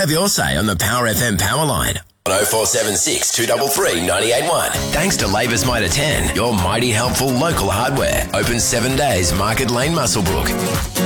Have your say on the Power FM Powerline on 0476 233 981. Thanks to Labour's Mitre 10, your mighty helpful local hardware. Open 7 days, Market Lane, Muswellbrook.